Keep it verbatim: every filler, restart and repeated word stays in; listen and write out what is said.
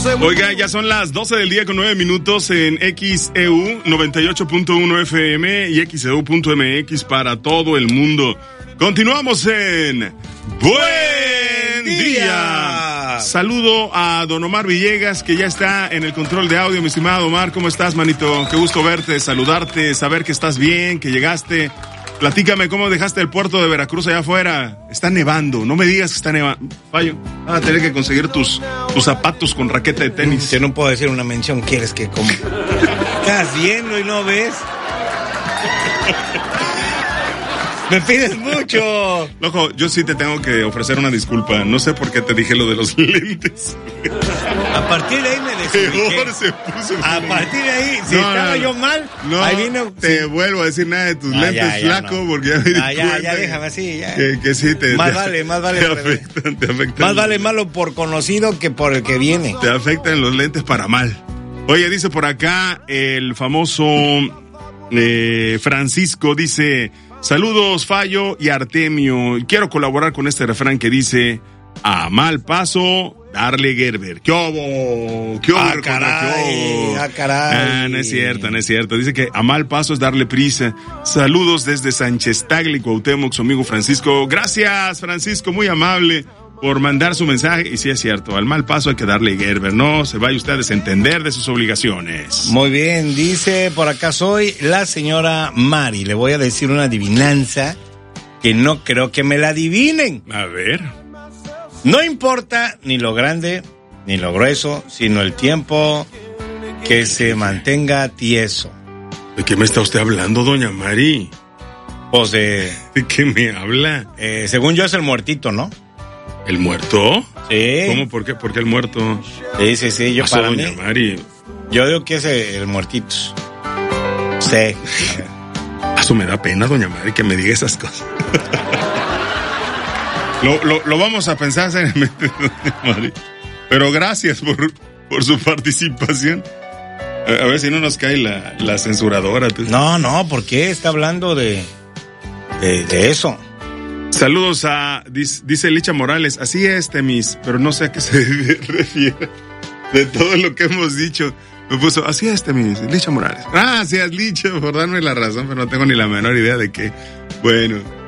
Oiga, ya son las doce del día con nueve minutos en X E U noventa y ocho punto uno F M y X E U punto M X para todo el mundo. Continuamos en Buen Día. Saludo a don Omar Villegas, que ya está en el control de audio. Mi estimado Omar, ¿cómo estás, manito? Qué gusto verte, saludarte, saber que estás bien, que llegaste. Platícame cómo dejaste el puerto de Veracruz allá afuera. Está nevando, no me digas que está nevando. Fallo, vas a tener que conseguir tus, tus zapatos con raqueta de tenis. Yo no puedo decir una mención, ¿quieres que como? Estás viendo y no ves. Me pides mucho. Loco, yo sí te tengo que ofrecer una disculpa. No sé por qué te dije lo de los lentes. A partir de ahí me desubiqué. Peor se puso. A partir de ahí, si no, estaba no, yo mal, no ahí vino. te sí. vuelvo a decir nada de tus ah, lentes, ya, ya, flaco, no. porque ya me di ah, ya, cuenta ya, déjame así, ya. Que, que sí te... Más te, vale, más vale. Te afectan, te afectan. Más vale malo por conocido que por el que viene. Te afectan los lentes para mal. Oye, dice por acá el famoso eh, Francisco, dice... Saludos, Fallo y Artemio. Quiero colaborar con este refrán que dice: a mal paso, darle Gerber. ¿Qué obo? ¿Qué obo? Ah, caray, ah, caray. Ah, no es cierto, no es cierto. Dice que a mal paso es darle prisa. Saludos desde Sánchez Tagle, Cuauhtémoc, su amigo Francisco. Gracias, Francisco, muy amable por mandar su mensaje. Y sí es cierto, al mal paso hay que darle Gerber. No se vaya usted a desentender de sus obligaciones. Muy bien, dice por acá soy la señora Mari. Le voy a decir una adivinanza que no creo que me la adivinen. A ver. No importa ni lo grande ni lo grueso, sino el tiempo que se mantenga tieso. ¿De qué me está usted hablando, doña Mari? Pues de... ¿De qué me habla? Eh, según yo es el muertito, ¿no? ¿El muerto? Sí. ¿Cómo? ¿Por qué? ¿Por qué el muerto? Sí, sí, sí. Yo Pasó, para doña mí, Mari. yo digo que es el, el muertito. Sí. Eso me da pena, doña Mari, que me diga esas cosas. lo, lo, lo vamos a pensar seriamente, doña Mari. Pero gracias por, por su participación. A, a ver si no nos cae la, la censuradora. Pues. No, no, ¿por qué? Está hablando de, de, de eso. Saludos a, dice, dice Licha Morales, así es, Temis, pero no sé a qué se refiere. De todo lo que hemos dicho, me puso, así es, Temis, Licha Morales. Gracias, Licha, por darme la razón, pero no tengo ni la menor idea de qué. Bueno.